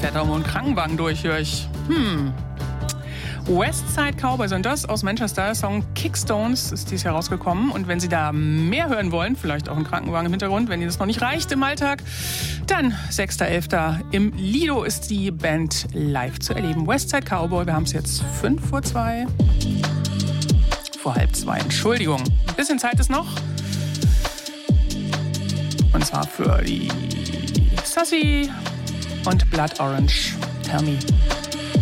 blätter mal einen Krankenwagen durch, höre ich. Westside Cowboy sind das aus Manchester. Der Song Kickstones ist dieses Jahr rausgekommen. Und wenn Sie da mehr hören wollen, vielleicht auch einen Krankenwagen im Hintergrund, wenn Ihnen das noch nicht reicht im Alltag, dann 6.11. im Lido ist die Band live zu erleben. Westside Cowboy, wir haben es jetzt 1:05. Vor 1:30, Entschuldigung. Ein bisschen Zeit ist noch. Und zwar für die Sassy und Blood Orange. Tell me.